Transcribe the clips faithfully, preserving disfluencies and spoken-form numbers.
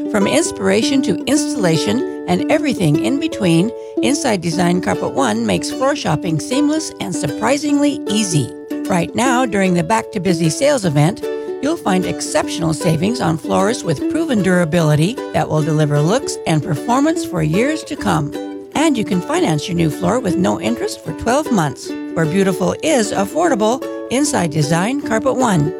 From inspiration to installation and everything in between, Inside Design Carpet One makes floor shopping seamless and surprisingly easy. Right now, during the Back to Busy sales event, you'll find exceptional savings on floors with proven durability that will deliver looks and performance for years to come. And you can finance your new floor with no interest for twelve months. Where beautiful is affordable, Inside Design Carpet One.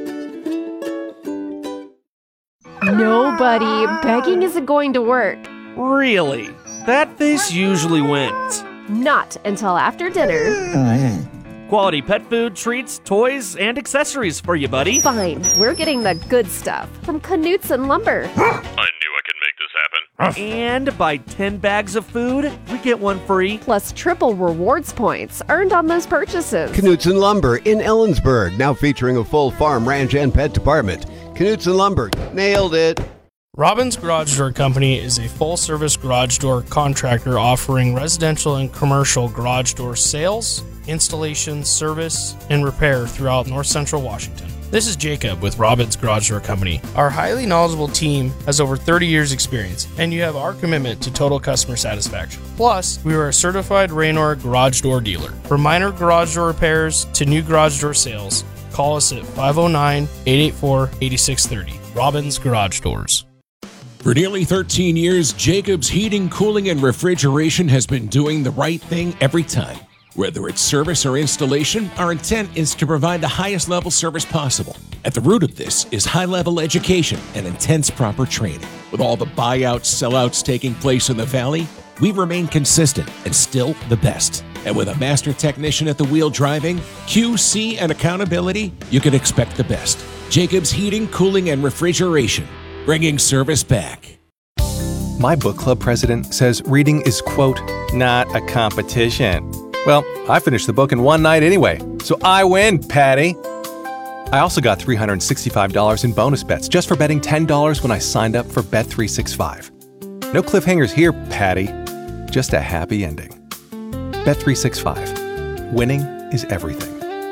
Nobody. Begging isn't going to work. Really? That face usually wins. Not until after dinner. Quality pet food, treats, toys, and accessories for you, buddy. Fine. We're getting the good stuff from Knutson Lumber. I knew I could make this happen. And buy ten bags of food, we get one free. Plus triple rewards points earned on those purchases. Knutson Lumber in Ellensburg, now featuring a full farm, ranch, and pet department. Knutson Lumber, nailed it. Robbins Garage Door Company is a full-service garage door contractor offering residential and commercial garage door sales, installation, service, and repair throughout North Central Washington. This is Jacob with Robbins Garage Door Company. Our highly knowledgeable team has over thirty years experience, and you have our commitment to total customer satisfaction. Plus, we are a certified Raynor garage door dealer. For minor garage door repairs to new garage door sales, call us at five oh nine, eight eight four, eight six three oh. Robbins Garage Doors. For nearly thirteen years, Jacobs Heating, Cooling, and Refrigeration has been doing the right thing every time. Whether it's service or installation, our intent is to provide the highest level service possible. At the root of this is high-level education and intense proper training. With all the buyouts, sellouts taking place in the Valley, we remain consistent and still the best. And with a master technician at the wheel driving, Q C, and accountability, you can expect the best. Jacobs Heating, Cooling, and Refrigeration, bringing service back. My book club president says reading is, quote, not a competition. Well, I finished the book in one night anyway, so I win, Patty. I also got three hundred sixty-five dollars in bonus bets just for betting ten dollars when I signed up for Bet three sixty-five. No cliffhangers here, Patty. Just a happy ending. Bet three sixty-five. Winning is everything.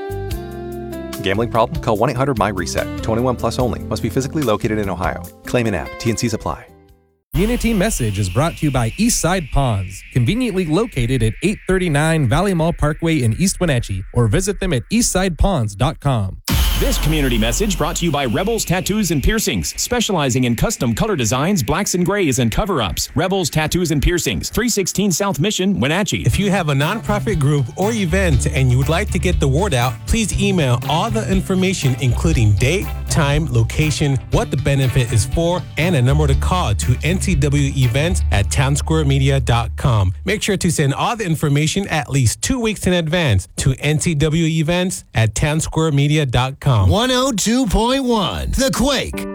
Gambling problem? Call one eight hundred M Y RESET. twenty-one plus only. Must be physically located in Ohio. Claim in app. T and C's apply. Unity Message is brought to you by Eastside Ponds, conveniently located at eight thirty-nine Valley Mall Parkway in East Wenatchee, or visit them at eastside ponds dot com. This community message brought to you by Rebels Tattoos and Piercings, specializing in custom color designs, blacks and grays, and cover-ups. Rebels Tattoos and Piercings, three sixteen South Mission, Wenatchee. If you have a nonprofit group or event and you would like to get the word out, please email all the information, including date, time, location, what the benefit is for, and a number to call to N T W events at town square media dot com. Make sure to send all the information at least two weeks in advance to N T W events at town square media dot com. one oh two point one The Quake.